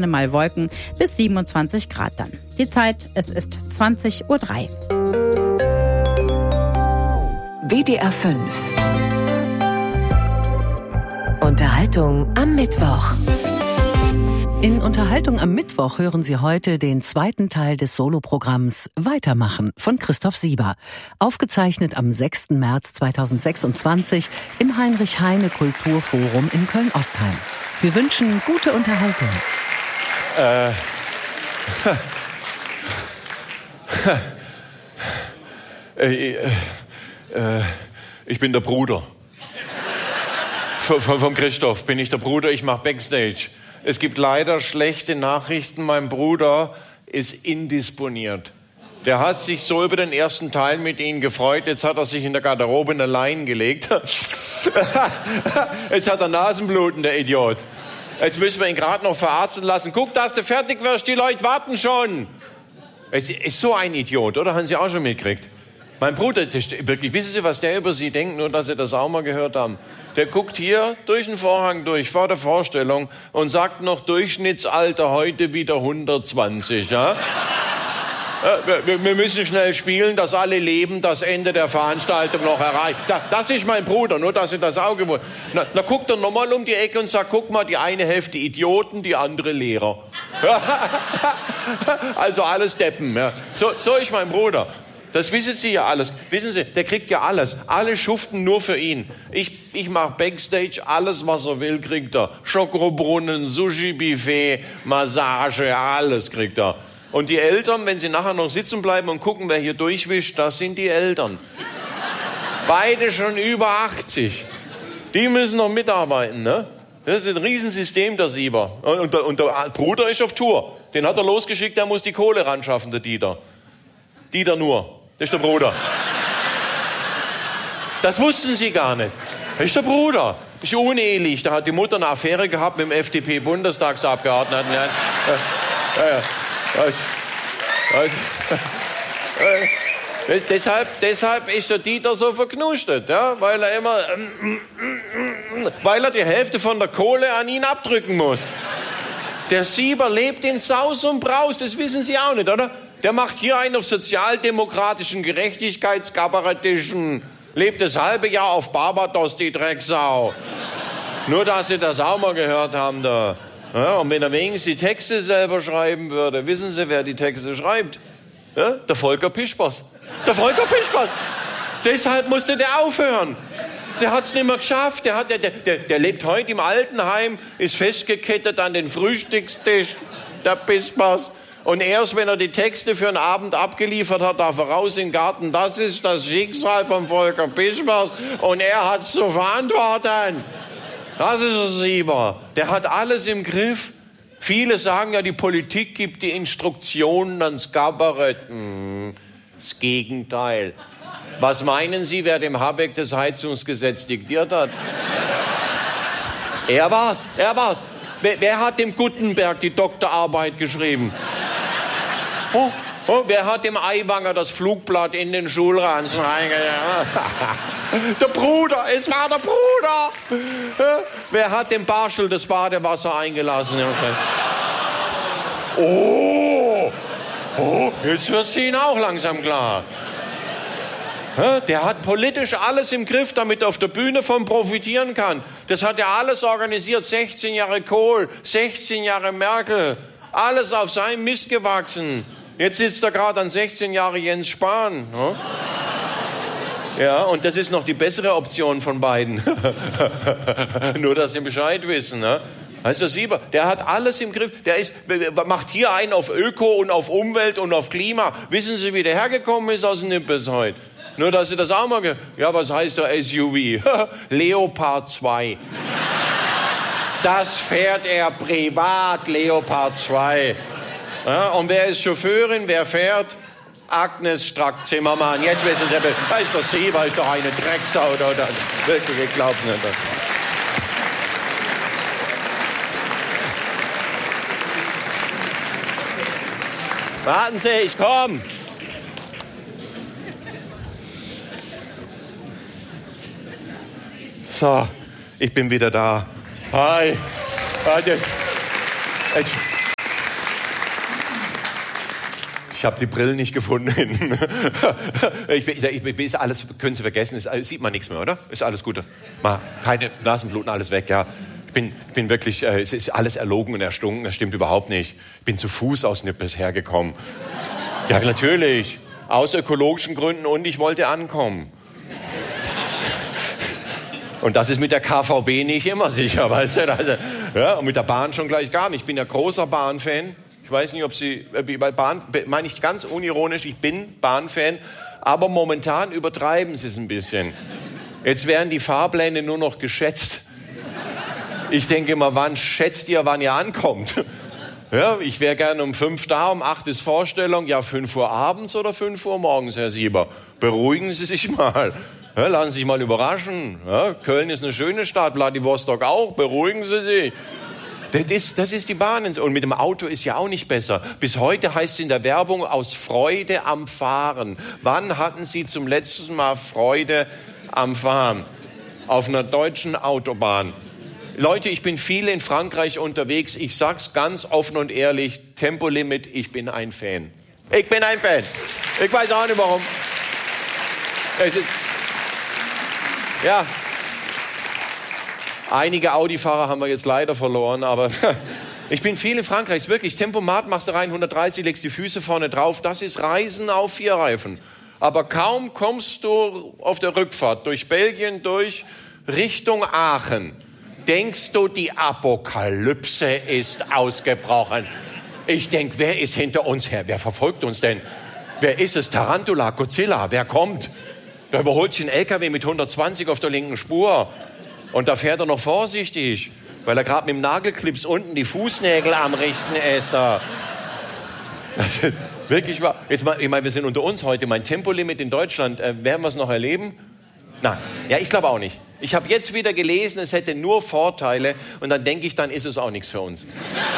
gerne mal Wolken, bis 27 Grad dann. Die Zeit, es ist 20:03 Uhr. WDR 5. Unterhaltung am Mittwoch. In Unterhaltung am Mittwoch hören Sie heute den zweiten Teil des Soloprogramms Weitermachen von Christoph Sieber. Aufgezeichnet am 6. März 2026 im Heinrich-Heine-Kulturforum in Köln-Ostheim. Wir wünschen gute Unterhaltung. Ich bin der Bruder. Vom Christoph bin ich der Bruder, ich mache Backstage. Es gibt leider schlechte Nachrichten, mein Bruder ist indisponiert. Der hat sich so über den ersten Teil mit Ihnen gefreut, jetzt hat er sich in der Garderobe eine Leine gelegt. Jetzt hat er Nasenbluten, der Idiot. Jetzt müssen wir ihn gerade noch verarzten lassen. Guck, dass du fertig wirst, die Leute warten schon. Es ist so ein Idiot, oder? Haben Sie auch schon mitgekriegt? Mein Bruder, wirklich, wissen Sie, was der über Sie denkt, nur dass Sie das auch mal gehört haben? Der guckt hier durch den Vorhang durch, vor der Vorstellung und sagt noch Durchschnittsalter heute wieder 120, ja? Wir müssen schnell spielen, dass alle leben, das Ende der Veranstaltung noch erreicht. Das ist mein Bruder, nur dass Sie das auch gewusst haben. Na guckt er nochmal um die Ecke und sagt, guck mal, die eine Hälfte Idioten, die andere Lehrer. Also alles Deppen, ja. So ist mein Bruder. Das wissen Sie ja alles. Wissen Sie, der kriegt ja alles. Alle schuften nur für ihn. Ich mache Backstage, alles was er will, kriegt er. Schokobrunnen, Sushi-Buffet, Massage, alles kriegt er. Und die Eltern, wenn sie nachher noch sitzen bleiben und gucken, wer hier durchwischt, das sind die Eltern. Beide schon über 80. Die müssen noch mitarbeiten, ne? Das ist ein Riesensystem, der Sieber. Und der Bruder ist auf Tour. Den hat er losgeschickt, der muss die Kohle ran schaffen, der Dieter. Dieter nur. Das ist der Bruder. Das wussten Sie gar nicht. Das ist der Bruder. Das ist unehelich. Da hat die Mutter eine Affäre gehabt mit dem FDP-Bundestagsabgeordneten. Deshalb ist der Dieter so verknuschtet, ja? Weil er die Hälfte von der Kohle an ihn abdrücken muss. Der Sieber lebt in Saus und Braus, das wissen Sie auch nicht, oder? Der macht hier einen auf sozialdemokratischen Gerechtigkeitskabarettischen, lebt das halbe Jahr auf Barbados, die Drecksau. Nur, dass Sie das auch mal gehört haben da. Ja, und wenn er wenigstens die Texte selber schreiben würde, wissen Sie, wer die Texte schreibt? Ja, der Volker Pispers. Der Volker Pispers. Deshalb musste der aufhören. Der hat's nicht mehr geschafft. Der lebt heute im Altenheim, ist festgekettet an den Frühstückstisch, der Pispers. Und erst wenn er die Texte für einen Abend abgeliefert hat, darf er raus in den Garten. Das ist das Schicksal von Volker Pispers. Und er hat's zu verantworten. Das ist der Sieber. Der hat alles im Griff. Viele sagen ja, die Politik gibt die Instruktionen ans Kabarett. Das Gegenteil. Was meinen Sie, wer dem Habeck das Heizungsgesetz diktiert hat? Er war's. Wer hat dem Guttenberg die Doktorarbeit geschrieben? Wer hat dem Aiwanger das Flugblatt in den Schulranzen reingelegt? Der Bruder, es war der Bruder. Wer hat dem Barschel das Badewasser eingelassen? Oh, jetzt wird's Ihnen auch langsam klar. Der hat politisch alles im Griff, damit er auf der Bühne von profitieren kann. Das hat er alles organisiert. 16 Jahre Kohl, 16 Jahre Merkel. Alles auf seinem Mist gewachsen. Jetzt sitzt da gerade an 16 Jahre Jens Spahn. Ne? Ja, und das ist noch die bessere Option von beiden. Nur, dass Sie Bescheid wissen. Ne? Also Sieber, der hat alles im Griff. Der macht hier einen auf Öko und auf Umwelt und auf Klima. Wissen Sie, wie der hergekommen ist aus dem Nippes heute? Nur, dass Sie das auch mal... Ja, was heißt der SUV? Leopard 2. Das fährt er privat, Leopard 2. Ja, und wer ist Chauffeurin, wer fährt? Agnes Strack-Zimmermann. Jetzt wissen Sie, da ist der Sieber, ist doch eine Drecksau. Oder? Wirklich, ich glaub's nicht. Warten Sie, ich komm. So, ich bin wieder da. Hi. Ich habe die Brillen nicht gefunden. Ist alles, können Sie vergessen, sieht man nichts mehr, oder? Ist alles gut. Mal keine Nasenbluten, alles weg, ja. Ich bin wirklich, es ist alles erlogen und erstunken, das stimmt überhaupt nicht. Ich bin zu Fuß aus Nippes hergekommen. Ja, natürlich. Aus ökologischen Gründen und ich wollte ankommen. Und das ist mit der KVB nicht immer sicher, weißt du? Also, ja, und mit der Bahn schon gleich gar nicht. Ich bin ja großer Bahnfan. Ich weiß nicht, ob Sie, bei Bahn, meine ich ganz unironisch, ich bin Bahnfan. Aber momentan übertreiben Sie es ein bisschen. Jetzt werden die Fahrpläne nur noch geschätzt. Ich denke immer, wann schätzt ihr, wann ihr ankommt? Ja, ich wäre gerne um 5 da, um 8 ist Vorstellung. Ja, 5 Uhr abends oder 5 Uhr morgens, Herr Sieber? Beruhigen Sie sich mal. Ja, lassen Sie sich mal überraschen. Ja, Köln ist eine schöne Stadt, Vladivostok auch. Beruhigen Sie sich. Das ist die Bahn. Und mit dem Auto ist ja auch nicht besser. Bis heute heißt es in der Werbung, aus Freude am Fahren. Wann hatten Sie zum letzten Mal Freude am Fahren? Auf einer deutschen Autobahn. Leute, ich bin viel in Frankreich unterwegs. Ich sag's ganz offen und ehrlich, Tempolimit, ich bin ein Fan. Ich bin ein Fan. Ich weiß auch nicht warum. Ja. Einige Audi-Fahrer haben wir jetzt leider verloren, aber ich bin viel in Frankreich. Wirklich, Tempomat machst du rein, 130, legst die Füße vorne drauf. Das ist Reisen auf 4 Reifen. Aber kaum kommst du auf der Rückfahrt durch Belgien durch Richtung Aachen, denkst du, die Apokalypse ist ausgebrochen. Ich denke, wer ist hinter uns her? Wer verfolgt uns denn? Wer ist es? Tarantula, Godzilla, wer kommt? Da überholt sich ein LKW mit 120 auf der linken Spur. Und da fährt er noch vorsichtig, weil er gerade mit dem Nagelclips unten die Fußnägel am Richten ist. Da. Das ist wirklich wahr. Jetzt mal, ich meine, wir sind unter uns heute. Mein Tempolimit in Deutschland, werden wir es noch erleben? Nein, ja, ich glaube auch nicht. Ich habe jetzt wieder gelesen, es hätte nur Vorteile und dann denke ich, dann ist es auch nichts für uns.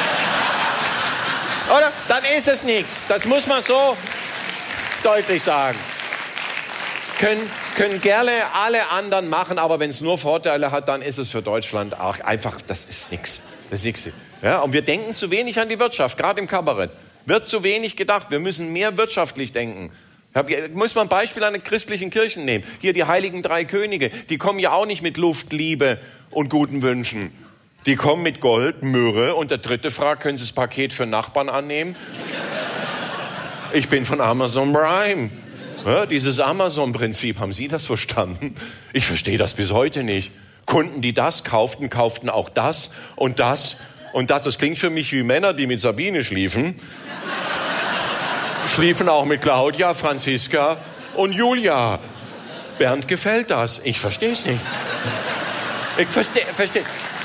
Oder? Dann ist es nichts. Das muss man so deutlich sagen. Können gerne alle anderen machen, aber wenn es nur Vorteile hat, dann ist es für Deutschland auch einfach, das ist nichts. Das ist nichts. Ja, und wir denken zu wenig an die Wirtschaft, gerade im Kabarett. Wird zu wenig gedacht. Wir müssen mehr wirtschaftlich denken. Muss man ein Beispiel an den christlichen Kirchen nehmen. Hier die heiligen 3 Könige, die kommen ja auch nicht mit Luft, Liebe und guten Wünschen. Die kommen mit Gold, Myrrhe und der dritte fragt, können Sie das Paket für Nachbarn annehmen? Ich bin von Amazon Prime. Ja, dieses Amazon-Prinzip, haben Sie das verstanden? Ich verstehe das bis heute nicht. Kunden, die das kauften, kauften auch das und das und das. Das klingt für mich wie Männer, die mit Sabine schliefen. Schliefen auch mit Claudia, Franziska und Julia. Bernd gefällt das. Ich verstehe es nicht. Ich verstehe.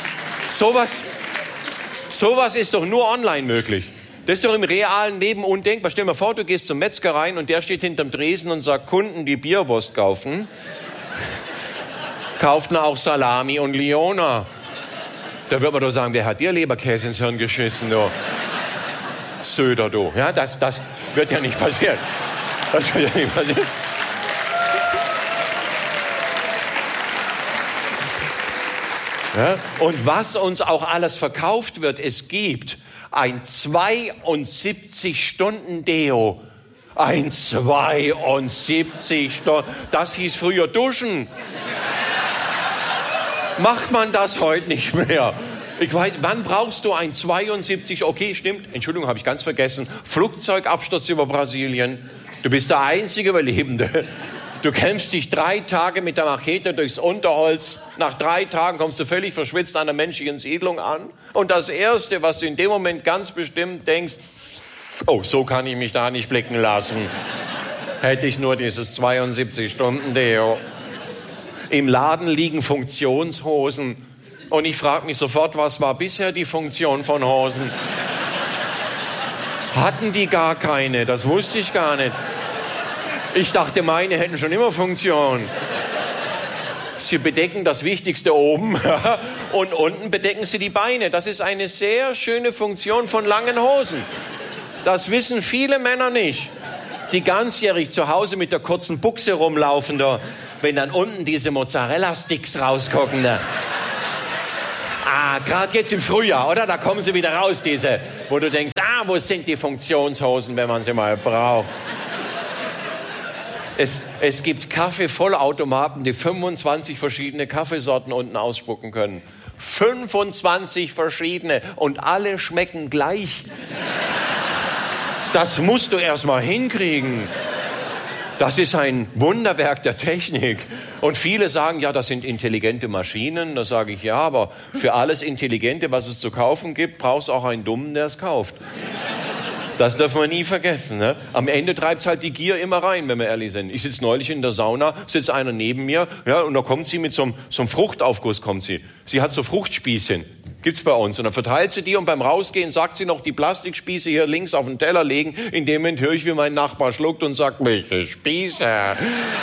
Sowas ist doch nur online möglich. Das ist doch im realen Leben undenkbar. Stell dir mal vor, du gehst zum Metzger rein und der steht hinterm Tresen und sagt, Kunden, die Bierwurst kaufen, kauften auch Salami und Liona. Da wird man doch sagen, wer hat dir Leberkäse ins Hirn geschissen, du? Söder, du. Ja, das wird ja nicht passieren. Das wird ja nicht passieren. Ja? Und was uns auch alles verkauft wird, es gibt ein 72-Stunden-Deo. Ein 72 Stunden. Das hieß früher Duschen. Macht man das heute nicht mehr? Ich weiß, wann brauchst du ein 72, okay, stimmt, Entschuldigung, habe ich ganz vergessen, Flugzeugabsturz über Brasilien. Du bist der einzige Überlebende. Du kämpfst dich 3 Tage mit der Machete durchs Unterholz. Nach 3 Tagen kommst du völlig verschwitzt an der menschlichen Siedlung an. Und das Erste, was du in dem Moment ganz bestimmt denkst, oh, so kann ich mich da nicht blicken lassen. Hätte ich nur dieses 72-Stunden-Deo. Im Laden liegen Funktionshosen. Und ich frage mich sofort, was war bisher die Funktion von Hosen? Hatten die gar keine? Das wusste ich gar nicht. Ich dachte, meine hätten schon immer Funktion. Sie bedecken das Wichtigste oben und unten bedecken sie die Beine. Das ist eine sehr schöne Funktion von langen Hosen. Das wissen viele Männer nicht, die ganzjährig zu Hause mit der kurzen Buchse rumlaufen, wenn dann unten diese Mozzarella-Sticks rausgucken. Gerade jetzt im Frühjahr, oder? Da kommen sie wieder raus, diese, wo du denkst, wo sind die Funktionshosen, wenn man sie mal braucht? Es gibt Kaffeevollautomaten, die 25 verschiedene Kaffeesorten unten ausspucken können. 25 verschiedene und alle schmecken gleich. Das musst du erst mal hinkriegen. Das ist ein Wunderwerk der Technik. Und viele sagen, ja, das sind intelligente Maschinen. Da sage ich, ja, aber für alles Intelligente, was es zu kaufen gibt, brauchst du auch einen Dummen, der es kauft. Das dürfen wir nie vergessen. Ne? Am Ende treibt es halt die Gier immer rein, wenn wir ehrlich sind. Ich sitze neulich in der Sauna, sitzt einer neben mir, ja, und da kommt sie mit so einem Fruchtaufguss, kommt sie. Sie hat so Fruchtspießchen, gibt's bei uns. Und dann verteilt sie die und beim Rausgehen sagt sie noch, die Plastikspieße hier links auf den Teller legen. In dem Moment höre ich, wie mein Nachbar schluckt und sagt, welche Spieße?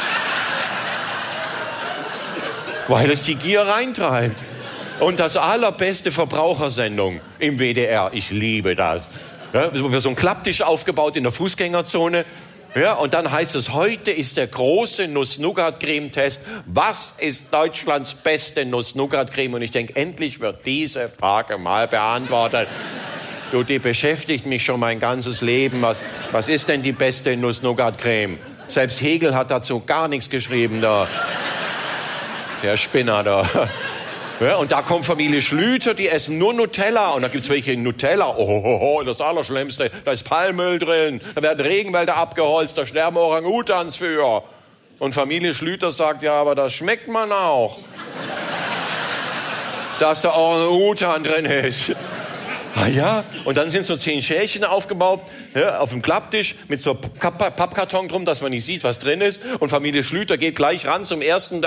Weil es die Gier reintreibt. Und das allerbeste Verbrauchersendung im WDR. Ich liebe das. Ja, so ein Klapptisch aufgebaut in der Fußgängerzone. Ja, und dann heißt es, heute ist der große Nuss-Nougat-Creme-Test. Was ist Deutschlands beste Nuss-Nougat-Creme? Und ich denke, endlich wird diese Frage mal beantwortet. Du, die beschäftigt mich schon mein ganzes Leben. Was ist denn die beste Nuss-Nougat-Creme? Selbst Hegel hat dazu gar nichts geschrieben, da. Der Spinner da. Ja, und da kommt Familie Schlüter, die essen nur Nutella. Und da gibt's welche Nutella. Oh, das Allerschlimmste. Da ist Palmöl drin. Da werden Regenwälder abgeholzt. Da sterben Orang-Utans für. Und Familie Schlüter sagt, ja, aber das schmeckt man auch. Dass der Orang-Utan drin ist. Ah ja, und dann sind so 10 Schälchen aufgebaut, ja, auf dem Klapptisch mit so Pappkarton drum, dass man nicht sieht, was drin ist. Und Familie Schlüter geht gleich ran zum ersten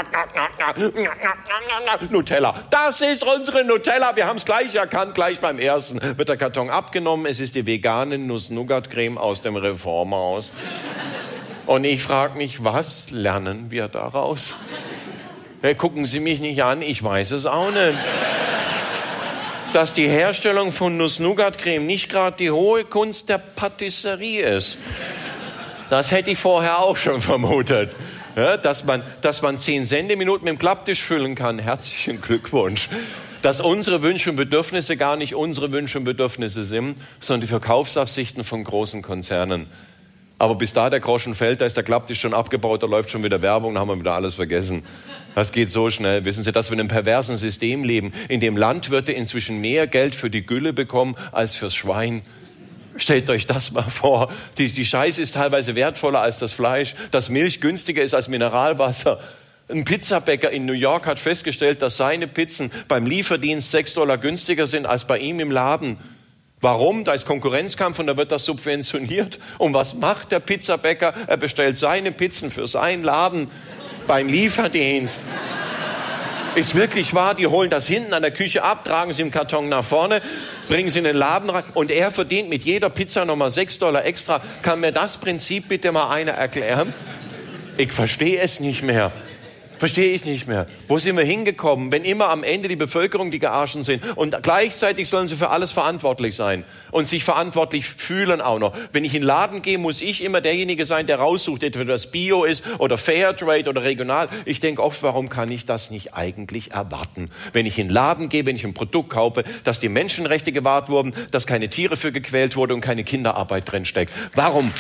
Nutella. Das ist unsere Nutella. Wir haben es gleich erkannt, gleich beim ersten wird der Karton abgenommen. Es ist die vegane Nuss-Nougat-Creme aus dem Reformhaus. Und ich frage mich, was lernen wir daraus? Ja, gucken Sie mich nicht an, ich weiß es auch nicht. Dass die Herstellung von Nuss-Nougat-Creme nicht gerade die hohe Kunst der Patisserie ist. Das hätte ich vorher auch schon vermutet. Ja, dass man 10 Sendeminuten mit dem Klapptisch füllen kann. Herzlichen Glückwunsch. Dass unsere Wünsche und Bedürfnisse gar nicht unsere Wünsche und Bedürfnisse sind, sondern die Verkaufsabsichten von großen Konzernen. Aber bis da der Groschen fällt, da ist der Klapptisch schon abgebaut, da läuft schon wieder Werbung, da haben wir wieder alles vergessen. Das geht so schnell. Wissen Sie, dass wir in einem perversen System leben, in dem Landwirte inzwischen mehr Geld für die Gülle bekommen als fürs Schwein. Stellt euch das mal vor. Die Scheiße ist teilweise wertvoller als das Fleisch, dass Milch günstiger ist als Mineralwasser. Ein Pizzabäcker in New York hat festgestellt, dass seine Pizzen beim Lieferdienst $6 günstiger sind als bei ihm im Laden. Warum? Da ist Konkurrenzkampf und da wird das subventioniert. Und was macht der Pizzabäcker? Er bestellt seine Pizzen für seinen Laden beim Lieferdienst. Ist wirklich wahr, die holen das hinten an der Küche ab, tragen sie im Karton nach vorne, bringen sie in den Laden rein und er verdient mit jeder Pizza nochmal $6 extra. Kann mir das Prinzip bitte mal einer erklären? Ich verstehe es nicht mehr. Verstehe ich nicht mehr. Wo sind wir hingekommen, wenn immer am Ende die Bevölkerung die Gearschen sind und gleichzeitig sollen sie für alles verantwortlich sein und sich verantwortlich fühlen auch noch. Wenn ich in den Laden gehe, muss ich immer derjenige sein, der raussucht, entweder das Bio ist oder Fairtrade oder regional. Ich denke oft, warum kann ich das nicht eigentlich erwarten? Wenn ich in den Laden gehe, wenn ich ein Produkt kaufe, dass die Menschenrechte gewahrt wurden, dass keine Tiere für gequält wurden und keine Kinderarbeit drin steckt. Warum?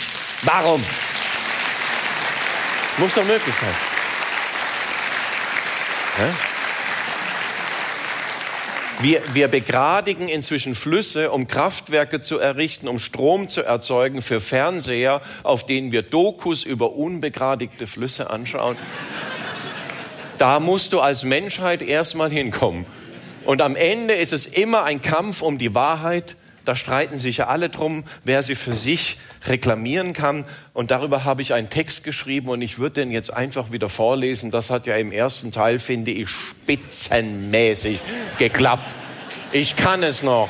Muss doch möglich sein. Wir begradigen inzwischen Flüsse, um Kraftwerke zu errichten, um Strom zu erzeugen für Fernseher, auf denen wir Dokus über unbegradigte Flüsse anschauen. Da musst du als Menschheit erstmal hinkommen. Und am Ende ist es immer ein Kampf um die Wahrheit. Da streiten sich ja alle drum, wer sie für sich reklamieren kann. Und darüber habe ich einen Text geschrieben und ich würde den jetzt einfach wieder vorlesen. Das hat ja im ersten Teil, finde ich, spitzenmäßig geklappt. Ich kann es noch.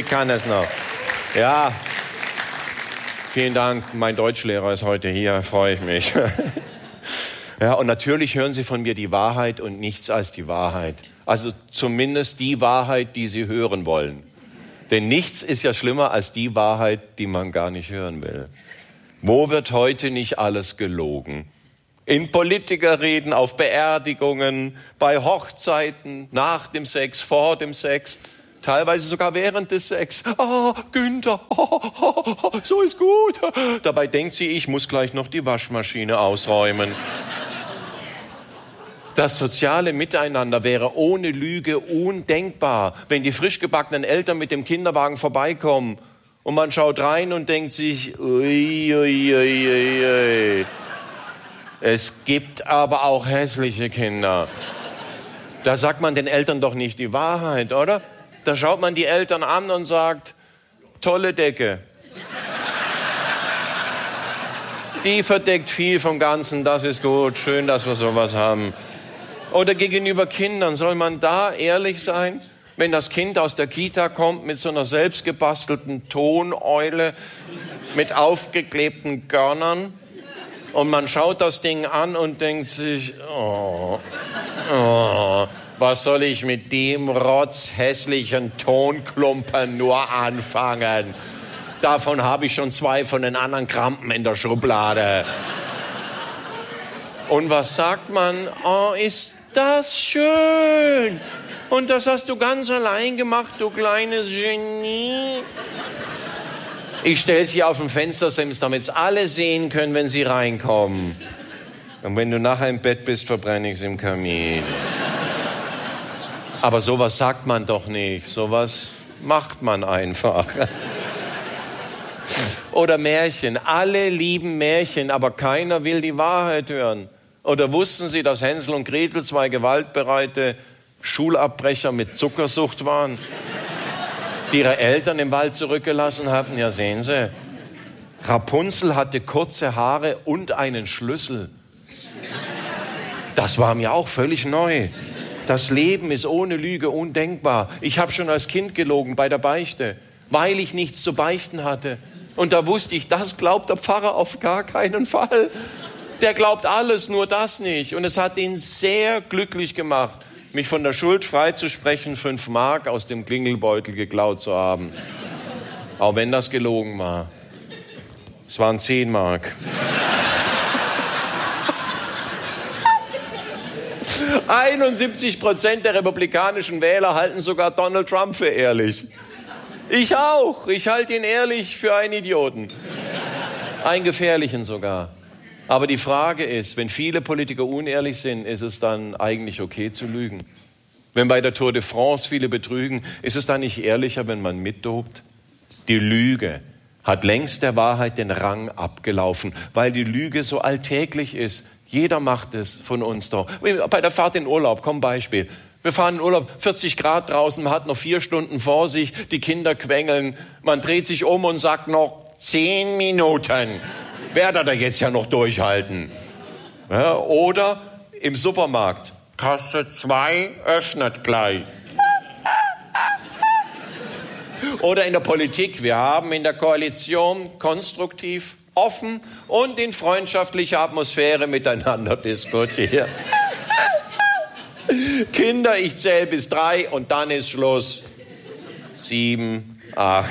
Ja, vielen Dank. Mein Deutschlehrer ist heute hier, freue ich mich. Ja, und natürlich hören Sie von mir die Wahrheit und nichts als die Wahrheit. Also zumindest die Wahrheit, die Sie hören wollen. Denn nichts ist ja schlimmer als die Wahrheit, die man gar nicht hören will. Wo wird heute nicht alles gelogen? In Politikerreden, auf Beerdigungen, bei Hochzeiten, nach dem Sex, vor dem Sex, teilweise sogar während des Sex. Oh, Günther, so ist gut. Dabei denkt sie, ich muss gleich noch die Waschmaschine ausräumen. Das soziale Miteinander wäre ohne Lüge undenkbar, wenn die frisch gebackenen Eltern mit dem Kinderwagen vorbeikommen und man schaut rein und denkt sich, ui, ui, ui, ui, ui. Es gibt aber auch hässliche Kinder. Da sagt man den Eltern doch nicht die Wahrheit, oder? Da schaut man die Eltern an und sagt, tolle Decke. Die verdeckt viel vom Ganzen, das ist gut, schön, dass wir sowas haben. Oder gegenüber Kindern, soll man da ehrlich sein? Wenn das Kind aus der Kita kommt mit so einer selbstgebastelten Toneule, mit aufgeklebten Körnern und man schaut das Ding an und denkt sich, was soll ich mit dem rotzhässlichen Tonklumpen nur anfangen? Davon habe ich schon 2 von den anderen Krampen in der Schublade. Und was sagt man? Oh, ist das schön. Und das hast du ganz allein gemacht, du kleines Genie. Ich stelle sie auf dem Fenstersims, damit es alle sehen können, wenn sie reinkommen. Und wenn du nachher im Bett bist, verbrenne ich es im Kamin. Aber sowas sagt man doch nicht. Sowas macht man einfach. Oder Märchen. Alle lieben Märchen, aber keiner will die Wahrheit hören. Oder wussten Sie, dass Hänsel und Gretel 2 gewaltbereite Schulabbrecher mit Zuckersucht waren, die ihre Eltern im Wald zurückgelassen hatten? Ja, sehen Sie. Rapunzel hatte kurze Haare und einen Schlüssel. Das war mir auch völlig neu. Das Leben ist ohne Lüge undenkbar. Ich habe schon als Kind gelogen bei der Beichte, weil ich nichts zu beichten hatte. Und da wusste ich, das glaubt der Pfarrer auf gar keinen Fall. Der glaubt alles, nur das nicht. Und es hat ihn sehr glücklich gemacht, mich von der Schuld freizusprechen, 5 Mark aus dem Klingelbeutel geklaut zu haben. Auch wenn das gelogen war. Es waren 10 Mark. 71% der republikanischen Wähler halten sogar Donald Trump für ehrlich. Ich auch. Ich halte ihn ehrlich für einen Idioten. Einen gefährlichen sogar. Aber die Frage ist, wenn viele Politiker unehrlich sind, ist es dann eigentlich okay zu lügen? Wenn bei der Tour de France viele betrügen, ist es dann nicht ehrlicher, wenn man mitdopt? Die Lüge hat längst der Wahrheit den Rang abgelaufen, weil die Lüge so alltäglich ist. Jeder macht es von uns doch. Bei der Fahrt in Urlaub, komm Beispiel. Wir fahren in Urlaub, 40 Grad draußen, man hat noch 4 Stunden vor sich, die Kinder quengeln, man dreht sich um und sagt noch 10 Minuten. Werde da jetzt ja noch durchhalten. Ja, oder im Supermarkt. Kasse 2 öffnet gleich. Oder in der Politik. Wir haben in der Koalition konstruktiv, offen und in freundschaftlicher Atmosphäre miteinander diskutiert. Kinder, ich zähle bis 3 und dann ist Schluss. 7, 8.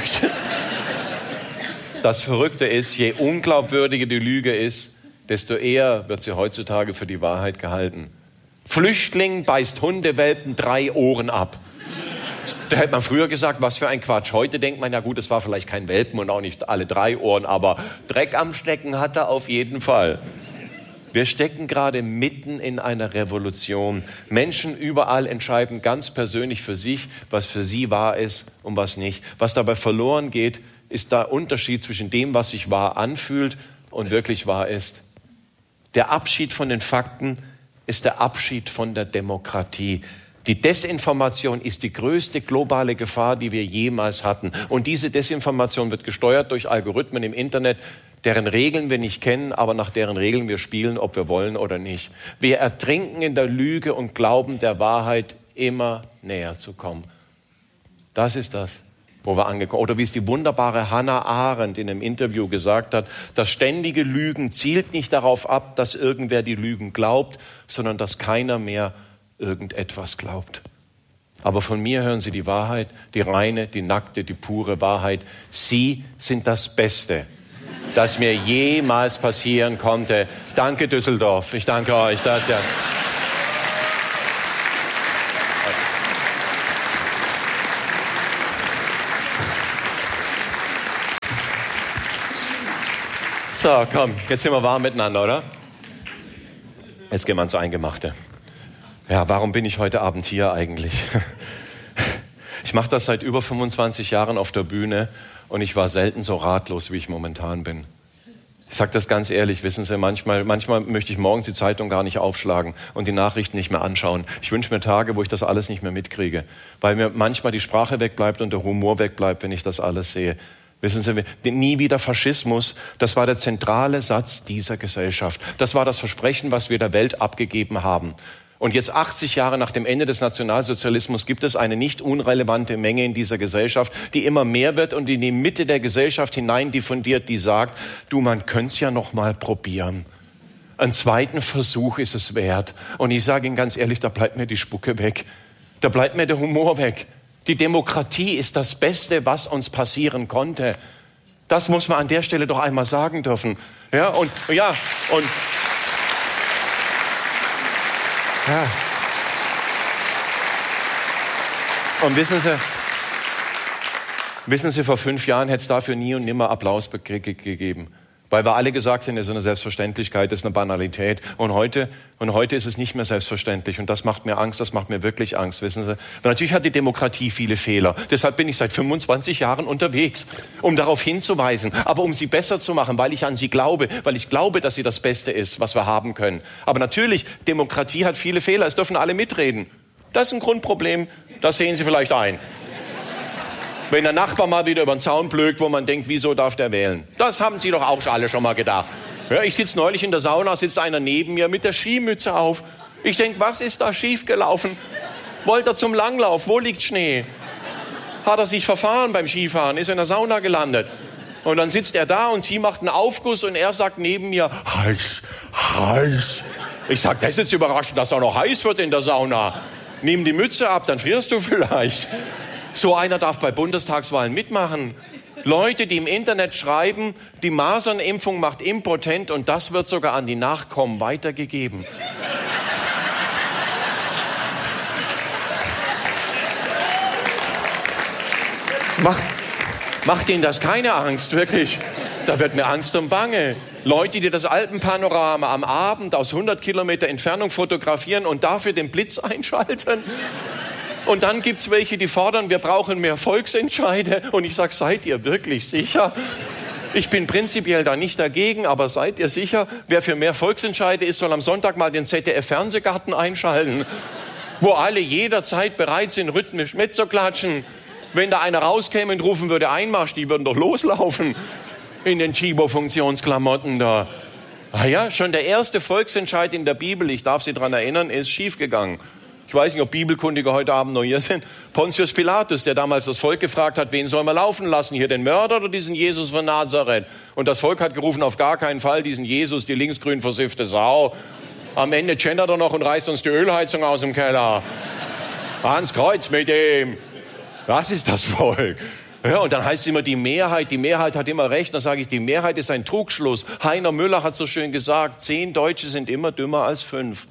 Das Verrückte ist, je unglaubwürdiger die Lüge ist, desto eher wird sie heutzutage für die Wahrheit gehalten. Flüchtling beißt Hundewelpen 3 Ohren ab. Da hätte man früher gesagt, was für ein Quatsch. Heute denkt man, ja gut, es war vielleicht kein Welpen und auch nicht alle 3 Ohren, aber Dreck am Stecken hat er auf jeden Fall. Wir stecken gerade mitten in einer Revolution. Menschen überall entscheiden ganz persönlich für sich, was für sie wahr ist und was nicht. Was dabei verloren geht, ist der Unterschied zwischen dem, was sich wahr anfühlt und wirklich wahr ist. Der Abschied von den Fakten ist der Abschied von der Demokratie. Die Desinformation ist die größte globale Gefahr, die wir jemals hatten. Und diese Desinformation wird gesteuert durch Algorithmen im Internet, deren Regeln wir nicht kennen, aber nach deren Regeln wir spielen, ob wir wollen oder nicht. Wir ertrinken in der Lüge und glauben, der Wahrheit immer näher zu kommen. Das ist das, wo wir angekommen sind. Oder wie es die wunderbare Hannah Arendt in einem Interview gesagt hat, das ständige Lügen zielt nicht darauf ab, dass irgendwer die Lügen glaubt, sondern dass keiner mehr irgendetwas glaubt. Aber von mir hören Sie die Wahrheit, die reine, die nackte, die pure Wahrheit. Sie sind das Beste, das mir jemals passieren konnte. Danke Düsseldorf, ich danke euch. Das ja. So, komm, jetzt sind wir warm miteinander, oder? Jetzt gehen wir ans Eingemachte. Ja, warum bin ich heute Abend hier eigentlich? Ich mache das seit über 25 Jahren auf der Bühne und ich war selten so ratlos, wie ich momentan bin. Ich sage das ganz ehrlich, wissen Sie, manchmal möchte ich morgens die Zeitung gar nicht aufschlagen und die Nachrichten nicht mehr anschauen. Ich wünsche mir Tage, wo ich das alles nicht mehr mitkriege, weil mir manchmal die Sprache wegbleibt und der Humor wegbleibt, wenn ich das alles sehe. Wissen Sie, nie wieder Faschismus, das war der zentrale Satz dieser Gesellschaft. Das war das Versprechen, was wir der Welt abgegeben haben. Und jetzt 80 Jahre nach dem Ende des Nationalsozialismus gibt es eine nicht unrelevante Menge in dieser Gesellschaft, die immer mehr wird und in die Mitte der Gesellschaft hinein diffundiert, die sagt, du, man könnte es ja noch mal probieren. Einen zweiten Versuch ist es wert. Und ich sage Ihnen ganz ehrlich, da bleibt mir die Spucke weg. Da bleibt mir der Humor weg. Die Demokratie ist das Beste, was uns passieren konnte. Das muss man an der Stelle doch einmal sagen dürfen. Ja. Und wissen Sie, vor 5 Jahren hätte es dafür nie und nimmer Applaus gegeben. Weil wir alle gesagt haben, das ist eine Selbstverständlichkeit, das ist eine Banalität. Und heute ist es nicht mehr selbstverständlich. Und das macht mir Angst, das macht mir wirklich Angst, wissen Sie. Und natürlich hat die Demokratie viele Fehler. Deshalb bin ich seit 25 Jahren unterwegs, um darauf hinzuweisen. Aber um sie besser zu machen, weil ich an sie glaube. Weil ich glaube, dass sie das Beste ist, was wir haben können. Aber natürlich, Demokratie hat viele Fehler. Es dürfen alle mitreden. Das ist ein Grundproblem. Das sehen Sie vielleicht ein. Wenn der Nachbar mal wieder über den Zaun blökt, wo man denkt, wieso darf der wählen? Das haben Sie doch auch alle schon mal gedacht. Ja, ich sitze neulich in der Sauna, sitzt einer neben mir mit der Skimütze auf. Ich denke, was ist da schiefgelaufen? Wollte er zum Langlauf? Wo liegt Schnee? Hat er sich verfahren beim Skifahren? Ist in der Sauna gelandet? Und dann sitzt er da und sie macht einen Aufguss und er sagt neben mir, heiß, heiß. Ich sage, das ist jetzt überraschend, dass auch noch heiß wird in der Sauna. Nimm die Mütze ab, dann frierst du vielleicht. So einer darf bei Bundestagswahlen mitmachen. Leute, die im Internet schreiben, die Masernimpfung macht impotent und das wird sogar an die Nachkommen weitergegeben. Macht Ihnen das keine Angst, wirklich? Da wird mir Angst und Bange. Leute, die das Alpenpanorama am Abend aus 100 Kilometer Entfernung fotografieren und dafür den Blitz einschalten. Und dann gibt's welche, die fordern, wir brauchen mehr Volksentscheide. Und ich sage, seid ihr wirklich sicher? Ich bin prinzipiell da nicht dagegen, aber seid ihr sicher? Wer für mehr Volksentscheide ist, soll am Sonntag mal den ZDF-Fernsehgarten einschalten, wo alle jederzeit bereit sind, rhythmisch mitzuklatschen. Wenn da einer rauskäme und rufen würde, Einmarsch, die würden doch loslaufen in den Chibo-Funktionsklamotten da. Ah ja, schon der erste Volksentscheid in der Bibel, ich darf Sie daran erinnern, ist schiefgegangen. Ich weiß nicht, ob Bibelkundige heute Abend noch hier sind. Pontius Pilatus, der damals das Volk gefragt hat, wen sollen wir laufen lassen? Hier den Mörder oder diesen Jesus von Nazareth? Und das Volk hat gerufen, auf gar keinen Fall diesen Jesus, die linksgrün versiffte Sau. Am Ende gendert er noch und reißt uns die Ölheizung aus dem Keller. Ans Kreuz mit ihm. Das ist das Volk. Ja, und dann heißt es immer, die Mehrheit hat immer recht. Dann sage ich, die Mehrheit ist ein Trugschluss. Heiner Müller hat so schön gesagt, 10 Deutsche sind immer dümmer als 5.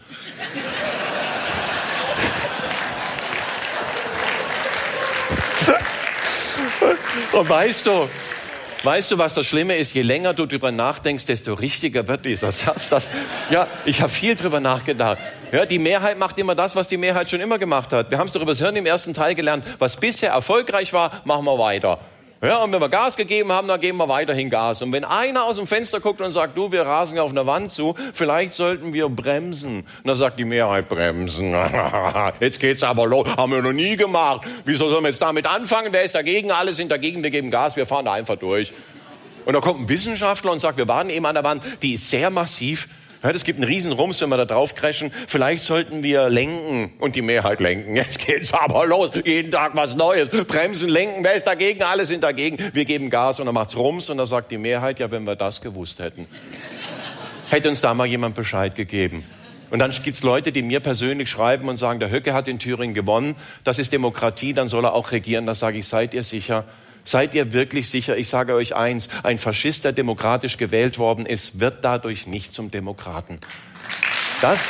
Und weißt du, was das Schlimme ist? Je länger du drüber nachdenkst, desto richtiger wird dieser Satz. Ich habe viel drüber nachgedacht. Ja, die Mehrheit macht immer das, was die Mehrheit schon immer gemacht hat. Wir haben es doch über das Hirn im ersten Teil gelernt. Was bisher erfolgreich war, machen wir weiter. Ja, und wenn wir Gas gegeben haben, dann geben wir weiterhin Gas. Und wenn einer aus dem Fenster guckt und sagt, du, wir rasen auf einer Wand zu, vielleicht sollten wir bremsen. Und dann sagt die Mehrheit, bremsen. Jetzt geht's aber los. Haben wir noch nie gemacht. Wieso sollen wir jetzt damit anfangen? Wer ist dagegen? Alle sind dagegen, wir geben Gas, wir fahren da einfach durch. Und da kommt ein Wissenschaftler und sagt, wir waren eben an der Wand, die ist sehr massiv. Ja, das gibt einen riesen Rums, wenn wir da drauf crashen. Vielleicht sollten wir lenken und die Mehrheit lenken. Jetzt geht's aber los. Jeden Tag was Neues. Bremsen, lenken. Wer ist dagegen? Alle sind dagegen. Wir geben Gas und dann macht's Rums und dann sagt die Mehrheit, ja, wenn wir das gewusst hätten. Hätte uns da mal jemand Bescheid gegeben. Und dann gibt's Leute, die mir persönlich schreiben und sagen, der Höcke hat in Thüringen gewonnen. Das ist Demokratie, dann soll er auch regieren. Da sage ich, seid ihr sicher? Seid ihr wirklich sicher? Ich sage euch eins, ein Faschist, der demokratisch gewählt worden ist, wird dadurch nicht zum Demokraten. Das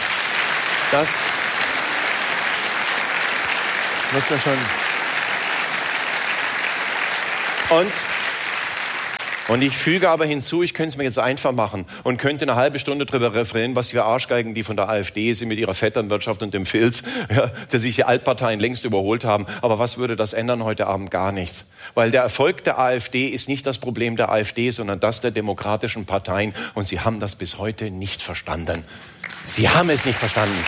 muss man schon. Und ich füge aber hinzu, ich könnte es mir jetzt einfach machen und könnte eine halbe Stunde drüber referieren, was für Arschgeigen die von der AfD sind mit ihrer Vetternwirtschaft und dem Filz, ja, der sich die Altparteien längst überholt haben. Aber was würde das ändern heute Abend? Gar nichts. Weil der Erfolg der AfD ist nicht das Problem der AfD, sondern das der demokratischen Parteien. Und sie haben das bis heute nicht verstanden. Sie haben es nicht verstanden.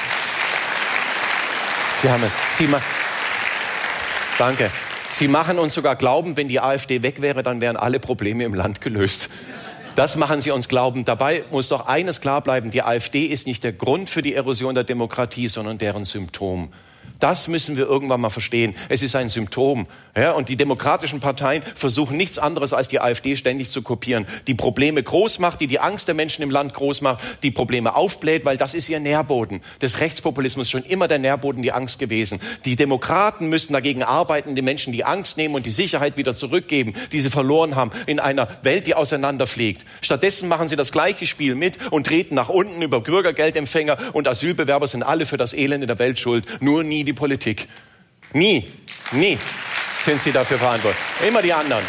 Danke. Sie machen uns sogar glauben, wenn die AfD weg wäre, dann wären alle Probleme im Land gelöst. Das machen sie uns glauben. Dabei muss doch eines klar bleiben, die AfD ist nicht der Grund für die Erosion der Demokratie, sondern deren Symptom. Das müssen wir irgendwann mal verstehen. Es ist ein Symptom. Ja, und die demokratischen Parteien versuchen nichts anderes, als die AfD ständig zu kopieren. Die Probleme groß macht, die Angst der Menschen im Land groß macht, die Probleme aufbläht, weil das ist ihr Nährboden. Des Rechtspopulismus schon immer der Nährboden, die Angst gewesen. Die Demokraten müssen dagegen arbeiten, den Menschen die Angst nehmen und die Sicherheit wieder zurückgeben, die sie verloren haben in einer Welt, die auseinanderfliegt. Stattdessen machen sie das gleiche Spiel mit und treten nach unten über Bürgergeldempfänger und Asylbewerber sind alle für das Elend in der Welt schuld. Nur nie die Politik. Nie sind sie dafür verantwortlich. Immer die anderen.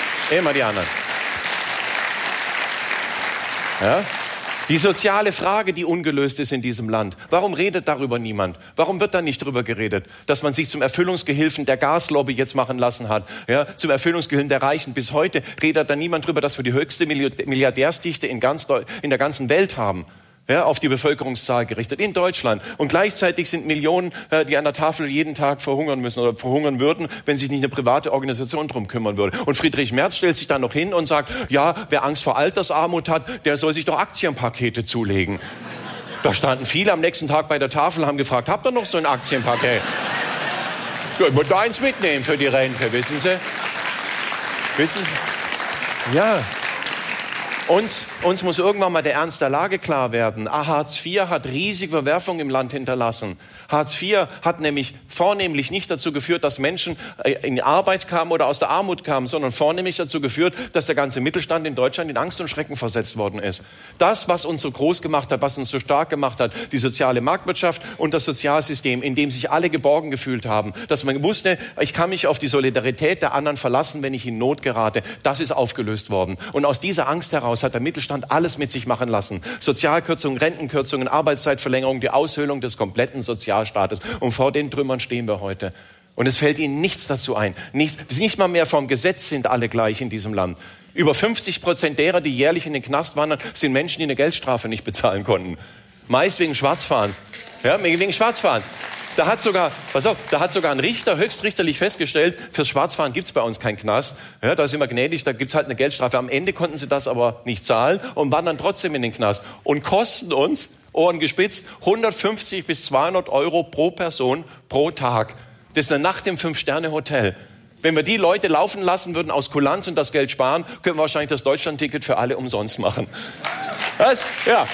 Ja? Die soziale Frage, die ungelöst ist in diesem Land. Warum redet darüber niemand? Warum wird da nicht drüber geredet? Dass man sich zum Erfüllungsgehilfen der Gaslobby jetzt machen lassen hat. Ja? Zum Erfüllungsgehilfen der Reichen. Bis heute redet da niemand drüber, dass wir die höchste Milliardärsdichte in der ganzen Welt haben. Ja, auf die Bevölkerungszahl gerichtet in Deutschland. Und gleichzeitig sind Millionen, die an der Tafel jeden Tag verhungern müssen oder verhungern würden, wenn sich nicht eine private Organisation drum kümmern würde. Und Friedrich Merz stellt sich dann noch hin und sagt, ja, wer Angst vor Altersarmut hat, der soll sich doch Aktienpakete zulegen. Da standen viele am nächsten Tag bei der Tafel, haben gefragt, habt ihr noch so ein Aktienpaket? Ja, ich würde eins mitnehmen für die Rente, wissen Sie? Ja. Uns muss irgendwann mal der Ernst der Lage klar werden. Hartz IV hat riesige Verwerfungen im Land hinterlassen. Hartz IV hat nämlich vornehmlich nicht dazu geführt, dass Menschen in Arbeit kamen oder aus der Armut kamen, sondern vornehmlich dazu geführt, dass der ganze Mittelstand in Deutschland in Angst und Schrecken versetzt worden ist. Das, was uns so groß gemacht hat, was uns so stark gemacht hat, die soziale Marktwirtschaft und das Sozialsystem, in dem sich alle geborgen gefühlt haben, dass man wusste, ich kann mich auf die Solidarität der anderen verlassen, wenn ich in Not gerate, das ist aufgelöst worden. Und aus dieser Angst heraus hat der Mittelstand alles mit sich machen lassen. Sozialkürzungen, Rentenkürzungen, Arbeitszeitverlängerung, die Aushöhlung des kompletten Sozialstaates. Und vor den Trümmern stehen wir heute. Und es fällt ihnen nichts dazu ein. Nicht mal mehr vom Gesetz sind alle gleich in diesem Land. Über 50% derer, die jährlich in den Knast wandern, sind Menschen, die eine Geldstrafe nicht bezahlen konnten. Meist wegen Schwarzfahrens. Ja, wegen Schwarzfahren. Da hat sogar ein Richter höchstrichterlich festgestellt, fürs Schwarzfahren gibt's bei uns keinen Knast. Ja, da sind wir gnädig, da gibt's halt eine Geldstrafe. Am Ende konnten sie das aber nicht zahlen und wandern trotzdem in den Knast. Und kosten uns, Ohren gespitzt, 150 bis 200 Euro pro Person pro Tag. Das ist eine Nacht im 5-Sterne-Hotel. Wenn wir die Leute laufen lassen würden aus Kulanz und das Geld sparen, können wir wahrscheinlich das Deutschland-Ticket für alle umsonst machen. Das, ja,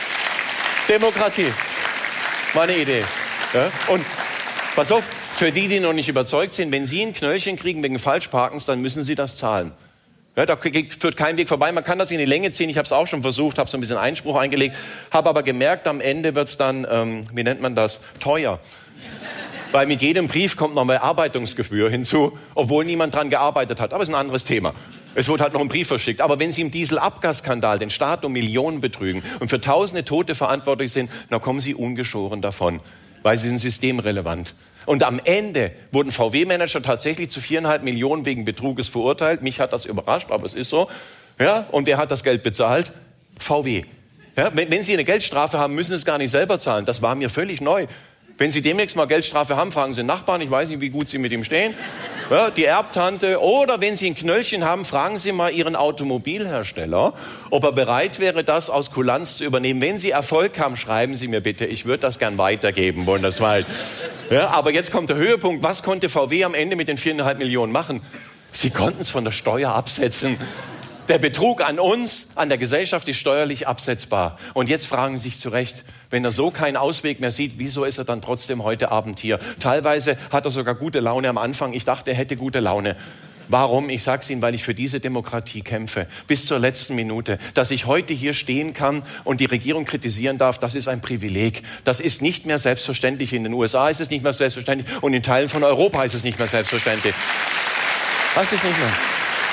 Demokratie. Meine Idee. Ja? Und pass auf, für die noch nicht überzeugt sind, wenn Sie ein Knöllchen kriegen wegen Falschparkens, dann müssen Sie das zahlen. Ja, da führt kein Weg vorbei. Man kann das in die Länge ziehen. Ich habe es auch schon versucht, habe so ein bisschen Einspruch eingelegt, habe aber gemerkt, am Ende wird es dann, wie nennt man das, teuer. Weil mit jedem Brief kommt noch mehr Bearbeitungsgebühr hinzu, obwohl niemand dran gearbeitet hat. Aber es ist ein anderes Thema. Es wurde halt noch ein Brief verschickt. Aber wenn Sie im Dieselabgasskandal den Staat um Millionen betrügen und für tausende Tote verantwortlich sind, dann kommen Sie ungeschoren davon. Weil sie sind systemrelevant. Und am Ende wurden VW-Manager tatsächlich zu 4,5 Millionen wegen Betruges verurteilt. Mich hat das überrascht, aber es ist so. Ja, und wer hat das Geld bezahlt? VW. Ja, wenn Sie eine Geldstrafe haben, müssen Sie es gar nicht selber zahlen. Das war mir völlig neu. Wenn Sie demnächst mal Geldstrafe haben, fragen Sie den Nachbarn, ich weiß nicht, wie gut Sie mit ihm stehen, ja, die Erbtante. Oder wenn Sie ein Knöllchen haben, fragen Sie mal Ihren Automobilhersteller, ob er bereit wäre, das aus Kulanz zu übernehmen. Wenn Sie Erfolg haben, schreiben Sie mir bitte, ich würde das gern weitergeben, bundesweit. Ja, aber jetzt kommt der Höhepunkt. Was konnte VW am Ende mit den 4,5 Millionen machen? Sie konnten es von der Steuer absetzen. Der Betrug an uns, an der Gesellschaft ist steuerlich absetzbar. Und jetzt fragen Sie sich zu Recht, wenn er so keinen Ausweg mehr sieht, wieso ist er dann trotzdem heute Abend hier? Teilweise hat er sogar gute Laune am Anfang. Ich dachte, er hätte gute Laune. Warum? Ich sage es Ihnen, weil ich für diese Demokratie kämpfe. Bis zur letzten Minute. Dass ich heute hier stehen kann und die Regierung kritisieren darf, das ist ein Privileg. Das ist nicht mehr selbstverständlich. In den USA ist es nicht mehr selbstverständlich und in Teilen von Europa ist es nicht mehr selbstverständlich. Das ist nicht mehr.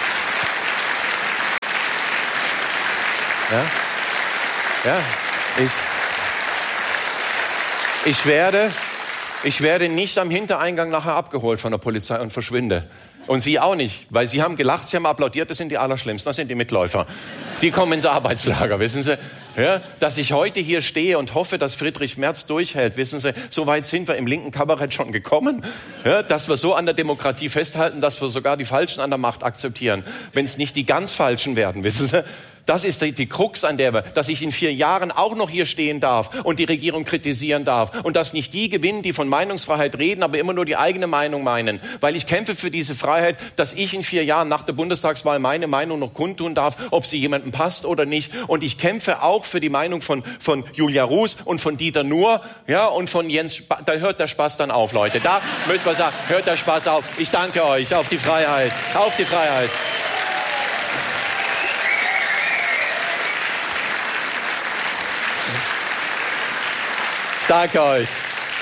Ja, ich werde nicht am Hintereingang nachher abgeholt von der Polizei und verschwinde. Und Sie auch nicht, weil Sie haben gelacht, Sie haben applaudiert, das sind die Allerschlimmsten, das sind die Mitläufer. Die kommen ins Arbeitslager, wissen Sie. Ja, dass ich heute hier stehe und hoffe, dass Friedrich Merz durchhält, wissen Sie, so weit sind wir im linken Kabarett schon gekommen, ja, dass wir so an der Demokratie festhalten, dass wir sogar die Falschen an der Macht akzeptieren, wenn es nicht die ganz Falschen werden, wissen Sie. Das ist die Krux, an der wir, dass ich in 4 Jahren auch noch hier stehen darf und die Regierung kritisieren darf und dass nicht die gewinnen, die von Meinungsfreiheit reden, aber immer nur die eigene Meinung meinen. Weil ich kämpfe für diese Freiheit, dass ich in 4 Jahren nach der Bundestagswahl meine Meinung noch kundtun darf, ob sie jemandem passt oder nicht. Und ich kämpfe auch für die Meinung von Julia Ruß und von Dieter Nuhr, ja, und von Jens da hört der Spaß dann auf, Leute. Da müssen wir sagen, hört der Spaß auf. Ich danke euch. Auf die Freiheit. Auf die Freiheit. Danke euch.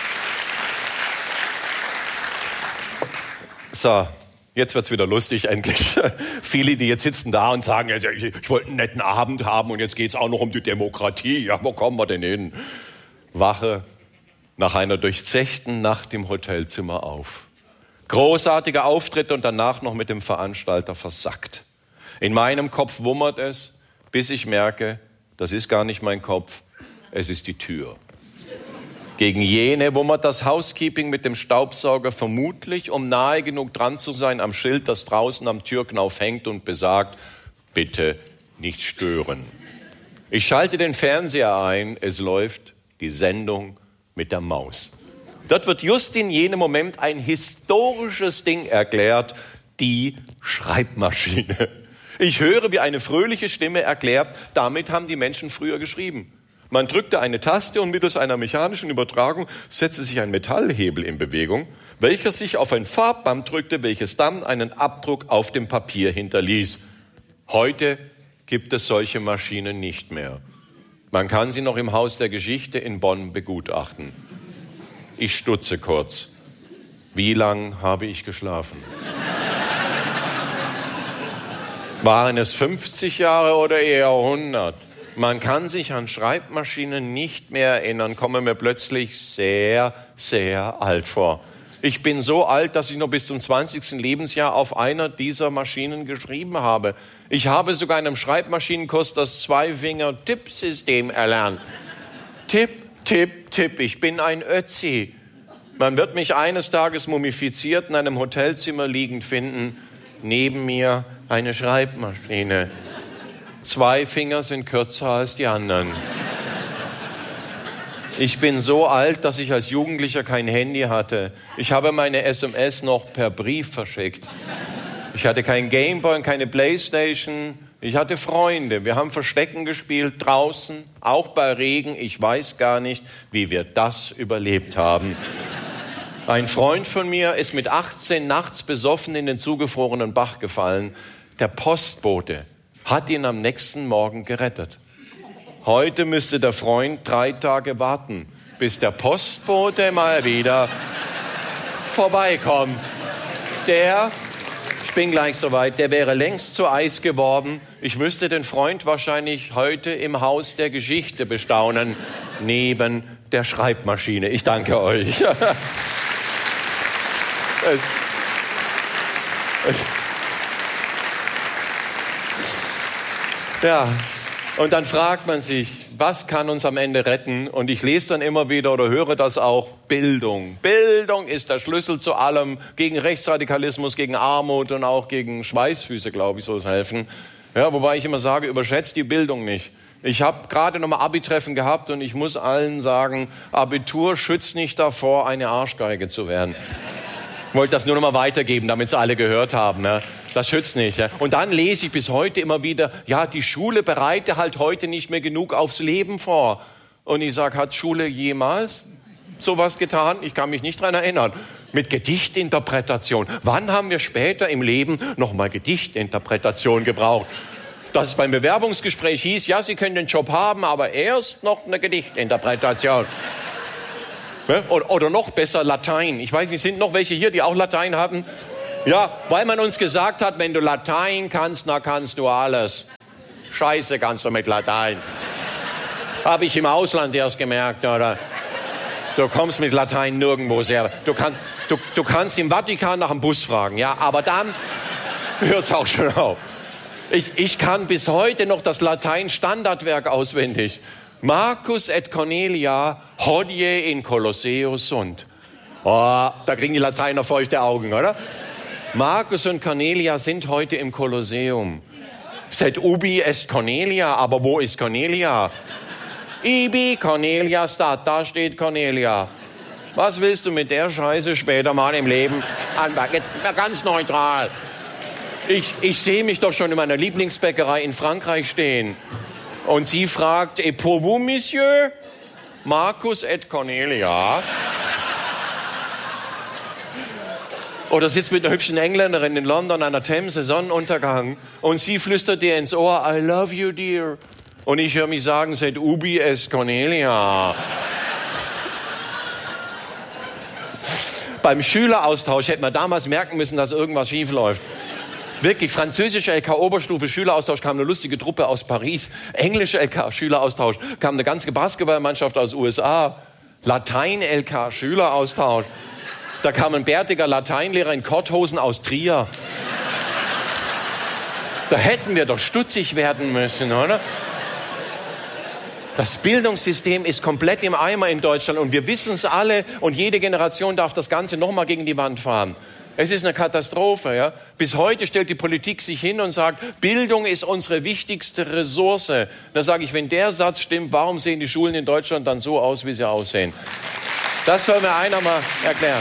So, jetzt wird's wieder lustig, endlich. Viele, die jetzt sitzen da und sagen, ich wollte einen netten Abend haben und jetzt geht's auch noch um die Demokratie. Ja, wo kommen wir denn hin? Wache nach einer durchzechten Nacht im Hotelzimmer auf. Großartiger Auftritt und danach noch mit dem Veranstalter versackt. In meinem Kopf wummert es, bis ich merke, das ist gar nicht mein Kopf, es ist die Tür. Gegen jene wummert das Housekeeping mit dem Staubsauger vermutlich, um nahe genug dran zu sein am Schild, das draußen am Türknauf hängt und besagt, bitte nicht stören. Ich schalte den Fernseher ein, es läuft die Sendung mit der Maus. Dort wird just in jenem Moment ein historisches Ding erklärt, die Schreibmaschine. Ich höre, wie eine fröhliche Stimme erklärt, damit haben die Menschen früher geschrieben. Man drückte eine Taste und mittels einer mechanischen Übertragung setzte sich ein Metallhebel in Bewegung, welcher sich auf ein Farbband drückte, welches dann einen Abdruck auf dem Papier hinterließ. Heute gibt es solche Maschinen nicht mehr. Man kann sie noch im Haus der Geschichte in Bonn begutachten. Ich stutze kurz. Wie lang habe ich geschlafen? Waren es 50 Jahre oder eher 100? Man kann sich an Schreibmaschinen nicht mehr erinnern, komme mir plötzlich sehr, sehr alt vor. Ich bin so alt, dass ich noch bis zum 20. Lebensjahr auf einer dieser Maschinen geschrieben habe. Ich habe sogar in einem Schreibmaschinenkurs das Zweifinger-Tippsystem erlernt. Tipp, Tipp, Tipp, ich bin ein Ötzi. Man wird mich eines Tages mumifiziert in einem Hotelzimmer liegend finden. Neben mir eine Schreibmaschine. 2 Finger sind kürzer als die anderen. Ich bin so alt, dass ich als Jugendlicher kein Handy hatte. Ich habe meine SMS noch per Brief verschickt. Ich hatte kein Gameboy und keine Playstation. Ich hatte Freunde. Wir haben Verstecken gespielt draußen, auch bei Regen. Ich weiß gar nicht, wie wir das überlebt haben. Ein Freund von mir ist mit 18 nachts besoffen in den zugefrorenen Bach gefallen. Der Postbote hat ihn am nächsten Morgen gerettet. Heute müsste der Freund 3 Tage warten, bis der Postbote mal wieder vorbeikommt. Ich bin gleich soweit, der wäre längst zu Eis geworden. Ich müsste den Freund wahrscheinlich heute im Haus der Geschichte bestaunen, neben der Schreibmaschine. Ich danke euch. Ja, und dann fragt man sich, was kann uns am Ende retten? Und ich lese dann immer wieder oder höre das auch, Bildung. Bildung ist der Schlüssel zu allem, gegen Rechtsradikalismus, gegen Armut und auch gegen Schweißfüße, glaube ich, soll es helfen. Ja, wobei ich immer sage, überschätzt die Bildung nicht. Ich habe gerade nochmal Abi-Treffen gehabt und ich muss allen sagen, Abitur schützt nicht davor, eine Arschgeige zu werden. Ich wollte das nur noch mal weitergeben, damit es alle gehört haben. Ne? Das schützt nicht. Ja? Und dann lese ich bis heute immer wieder, ja, die Schule bereite halt heute nicht mehr genug aufs Leben vor. Und ich sage, hat Schule jemals sowas getan? Ich kann mich nicht dran erinnern. mit Gedichtinterpretation. Wann haben wir später im Leben nochmal Gedichtinterpretation gebraucht? Dass es beim Bewerbungsgespräch hieß, ja, Sie können den Job haben, aber erst noch eine Gedichtinterpretation. Oder noch besser Latein. Ich weiß nicht, sind noch welche hier, die auch Latein haben? Ja, weil man uns gesagt hat, wenn du Latein kannst, dann kannst du alles. Scheiße kannst du mit Latein. Habe ich im Ausland erst gemerkt, oder? Du kommst mit Latein nirgendwo sehr. Du kannst im Vatikan nach dem Bus fragen, ja, aber dann hört es auch schon auf. Ich kann bis heute noch das Latein-Standardwerk auswendig. Marcus et Cornelia hodie in Colosseo sunt. Oh, da kriegen die Lateiner feuchte Augen, oder? Marcus und Cornelia sind heute im Kolosseum. Sed ubi est Cornelia, aber wo ist Cornelia? Ibi Cornelia stat, da steht Cornelia. Was willst du mit der Scheiße später mal im Leben anpacken? Ganz neutral. Ich sehe mich doch schon in meiner Lieblingsbäckerei in Frankreich stehen. Und sie fragt, et pour vous, Monsieur? Marcus et Cornelia. Oder sitzt mit einer hübschen Engländerin in London an der Themse, Sonnenuntergang. Und sie flüstert dir ins Ohr, I love you, dear. Und ich höre mich sagen, sed ubi est Cornelia. Beim Schüleraustausch hätte man damals merken müssen, dass irgendwas schief läuft. Wirklich, französische LK-Oberstufe, Schüleraustausch, kam eine lustige Truppe aus Paris. Englische LK-Schüleraustausch, kam eine ganze Basketballmannschaft aus USA. Latein-LK, Schüleraustausch. Da kam ein bärtiger Lateinlehrer in Korthosen aus Trier. Da hätten wir doch stutzig werden müssen, oder? Das Bildungssystem ist komplett im Eimer in Deutschland und wir wissen es alle und jede Generation darf das Ganze nochmal gegen die Wand fahren. Es ist eine Katastrophe. Ja? Bis heute stellt die Politik sich hin und sagt, Bildung ist unsere wichtigste Ressource. Da sage ich, wenn der Satz stimmt, warum sehen die Schulen in Deutschland dann so aus, wie sie aussehen? Das soll mir einer mal erklären.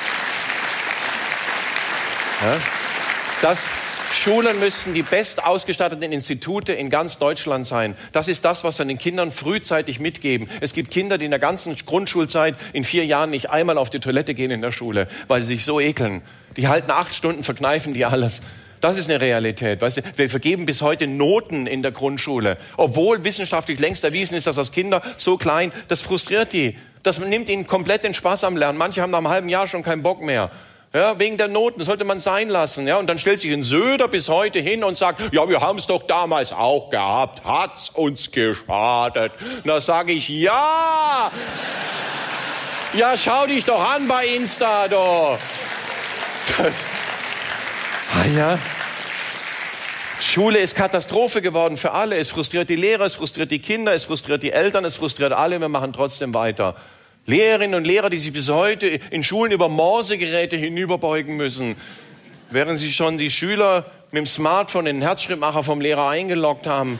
Ja? Schulen müssten die best ausgestatteten Institute in ganz Deutschland sein. Das ist das, was wir den Kindern frühzeitig mitgeben. Es gibt Kinder, die in der ganzen Grundschulzeit in 4 Jahren nicht einmal auf die Toilette gehen in der Schule, weil sie sich so ekeln. Die halten 8 Stunden, verkneifen die alles. Das ist eine Realität. Weißt du, wir vergeben bis heute Noten in der Grundschule, obwohl wissenschaftlich längst erwiesen ist, dass das Kinder so klein, das frustriert die. Das nimmt ihnen komplett den Spaß am Lernen. Manche haben nach einem halben Jahr schon keinen Bock mehr. Ja, wegen der Noten, das sollte man sein lassen. Ja, und dann stellt sich ein Söder bis heute hin und sagt, ja, wir haben es doch damals auch gehabt, hat's uns geschadet. Na, sage ich, ja! Ja, schau dich doch an bei Insta, doch. Ja. Schule ist Katastrophe geworden für alle. Es frustriert die Lehrer, es frustriert die Kinder, es frustriert die Eltern, es frustriert alle. Wir machen trotzdem weiter. Lehrerinnen und Lehrer, die sich bis heute in Schulen über Morsegeräte hinüberbeugen müssen, während sie schon die Schüler mit dem Smartphone in den Herzschrittmacher vom Lehrer eingeloggt haben.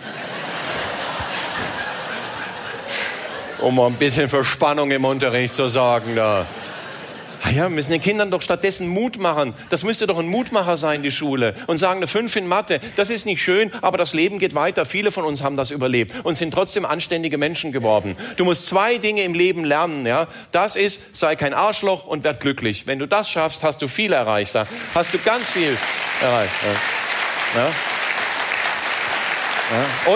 Um mal ein bisschen für Spannung im Unterricht zu sorgen da. Ja, wir müssen den Kindern doch stattdessen Mut machen. Das müsste doch ein Mutmacher sein, die Schule. Und sagen, eine 5 in Mathe, das ist nicht schön, aber das Leben geht weiter. Viele von uns haben das überlebt und sind trotzdem anständige Menschen geworden. Du musst 2 Dinge im Leben lernen. Ja? Das ist, sei kein Arschloch und werd glücklich. Wenn du das schaffst, hast du viel erreicht. Da hast du ganz viel erreicht. Ja? Ja?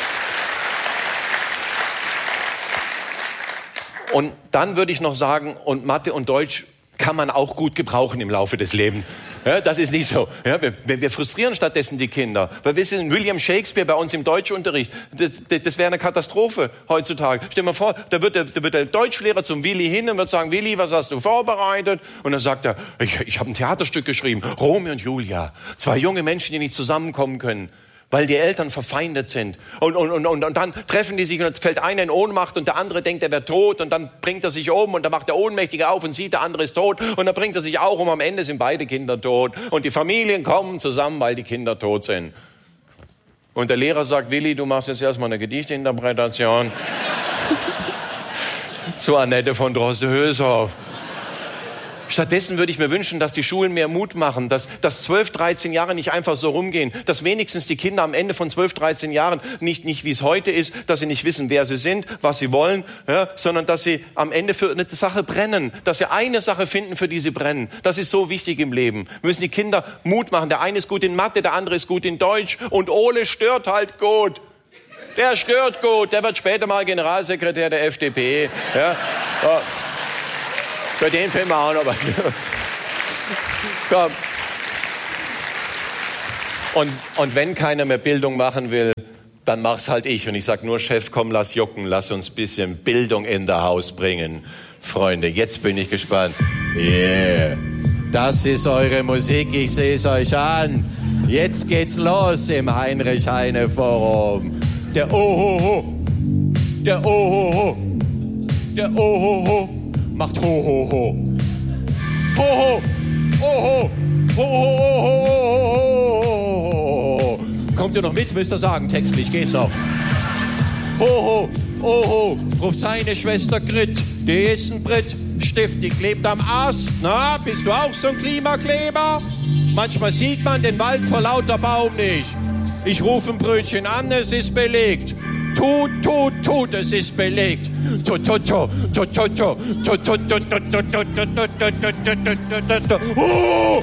Und dann würde ich noch sagen, und Mathe und Deutsch kann man auch gut gebrauchen im Laufe des Lebens. Ja, das ist nicht so. Ja, wir frustrieren stattdessen die Kinder. Weil wir sind William Shakespeare bei uns im Deutschunterricht. Das wäre eine Katastrophe heutzutage. Stell dir mal vor, da wird der Deutschlehrer zum Willi hin und wird sagen, Willi, was hast du vorbereitet? Und dann sagt er, ich habe ein Theaterstück geschrieben, Romeo und Julia. 2 junge Menschen, die nicht zusammenkommen können, weil die Eltern verfeindet sind. Und dann treffen die sich und fällt einer in Ohnmacht und der andere denkt, er wäre tot und dann bringt er sich um und dann macht der Ohnmächtige auf und sieht, der andere ist tot und dann bringt er sich auch um. Am Ende sind beide Kinder tot und die Familien kommen zusammen, weil die Kinder tot sind. Und der Lehrer sagt, Willi, du machst jetzt erstmal eine Stattdessen würde ich mir wünschen, dass die Schulen mehr Mut machen, dass 12, 13 Jahre nicht einfach so rumgehen, dass wenigstens die Kinder am Ende von 12, 13 Jahren nicht wie es heute ist, dass sie nicht wissen, wer sie sind, was sie wollen, ja, sondern dass sie am Ende für eine Sache brennen, dass sie eine Sache finden, für die sie brennen. Das ist so wichtig im Leben. Wir müssen die Kinder Mut machen. Der eine ist gut in Mathe, der andere ist gut in Deutsch und Ole stört halt gut. Der stört gut, der wird später mal Generalsekretär der FDP. Ja. Ja. Für den Film auch noch. Komm. Und wenn keiner mehr Bildung machen will, dann mach's halt ich. Und ich sag nur, Chef, komm, lass jucken, lass uns ein bisschen Bildung in das Haus bringen. Freunde, jetzt bin ich gespannt. Yeah. Das ist eure Musik, ich sehe es euch an. Jetzt geht's los im Heinrich-Heine-Forum. Der Ohoho, der Ohoho, der Ohoho macht Hohoho. Hoho, Oho, Hoho. Kommt ihr noch mit, müsst ihr sagen, textlich geht's auch. Hoho, Oho, ruft seine Schwester Grit, die ist ein Brit. Stift, die klebt am Ast. Na, bist du auch so ein Klimakleber? Manchmal sieht man den Wald vor lauter Baum nicht. Ich rufe ein Brötchen an, es ist belegt. Tut, tut, tut, es ist belegt. Tut, tut, tut, tut, tut, tut, tut, tut, tut, tut, tut, tut, tut. Oh!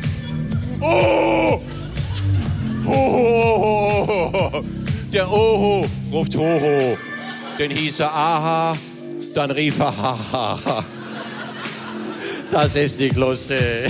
Oh! Oh! Der Oho ruft Hoho. Den hieß er Aha, dann rief er Haha. Das ist nicht lustig.